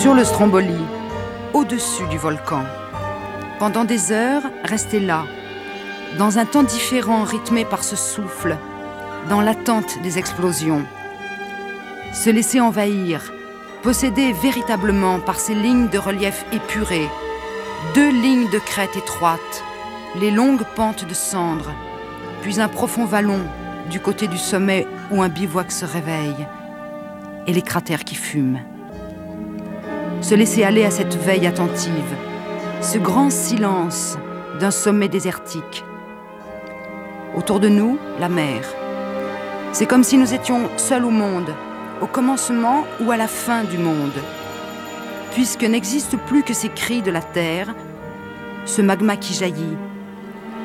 Sur le Stromboli, au-dessus du volcan. Pendant des heures, rester là, dans un temps différent rythmé par ce souffle, dans l'attente des explosions. Se laisser envahir, possédé véritablement par ces lignes de relief épurées, 2 lignes de crête étroites, les longues pentes de cendres, puis un profond vallon du côté du sommet où un bivouac se réveille, et les cratères qui fument. Se laisser aller à cette veille attentive, ce grand silence d'un sommet désertique. Autour de nous, la mer. C'est comme si nous étions seuls au monde, au commencement ou à la fin du monde. Puisque n'existe plus que ces cris de la terre, ce magma qui jaillit,